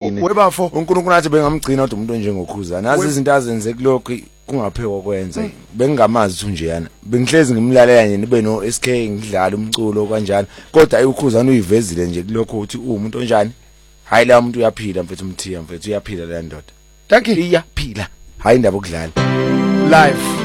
emphakathini webafo uNkulunkulu athi bengamgcina kodwa umuntu onjengoKhuzani nazi izinto azenze kulokho kungaphekwa kwenza bengingamazi unjeyana bengihlezi ngimlalela nje nibe no SK ngidlala umculo kanjalo kodwa uKhuzani uyivezile nje kulokho uthi umuntu onjani hayi la umuntu uyaphila mfethu umthiya mfethu uyaphila la ndoda thank you iyaphila hayi indaba okudlala live